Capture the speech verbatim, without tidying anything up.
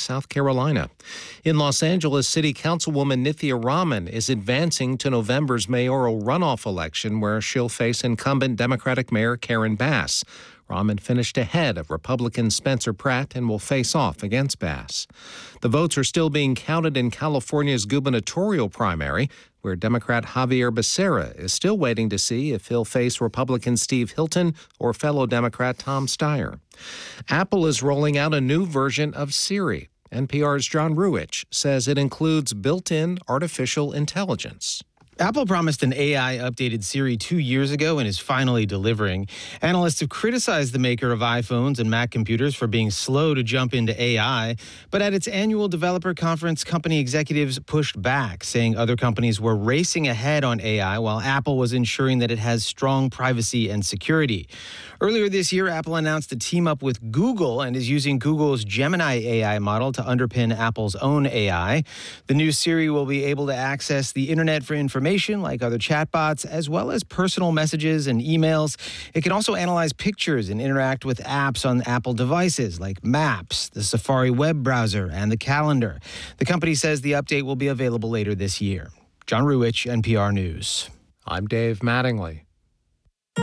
South Carolina. In Los Angeles, City Councilwoman Nithya Raman is advancing to November's mayoral runoff election, where she'll face incumbent Democratic Mayor Karen Bass. Raman finished ahead of Republican Spencer Pratt and will face off against Bass. The votes are still being counted in California's gubernatorial primary, where Democrat Javier Becerra is still waiting to see if he'll face Republican Steve Hilton or fellow Democrat Tom Steyer. Apple is rolling out a new version of Siri. N P R's John Ruwitch says it includes built-in artificial intelligence. Apple promised an A I-updated Siri two years ago and is finally delivering. Analysts have criticized the maker of iPhones and Mac computers for being slow to jump into A I. But at its annual developer conference, company executives pushed back, saying other companies were racing ahead on A I while Apple was ensuring that it has strong privacy and security. Earlier this year, Apple announced a team-up with Google and is using Google's Gemini A I model to underpin Apple's own A I. The new Siri will be able to access the internet for information like other chatbots, as well as personal messages and emails. It can also analyze pictures and interact with apps on Apple devices like Maps, the Safari web browser, and the calendar. The company says the update will be available later this year. John Ruwitch, N P R News. I'm Dave Mattingly.